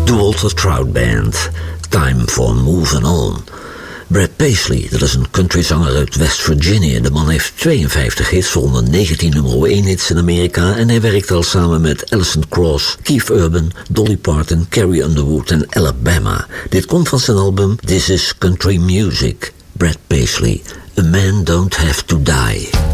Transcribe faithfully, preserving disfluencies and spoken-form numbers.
The Walter Trout Band, Time for Moving On. Brad Paisley, dat is een countryzanger uit West Virginia. De man heeft tweeënvijftig hits, waaronder negentien nummer één hits in Amerika. En hij werkt al samen met Alison Krauss, Keith Urban, Dolly Parton, Carrie Underwood en Alabama. Dit komt van zijn album This is Country Music. Brad Paisley, A Man Don't Have to Die.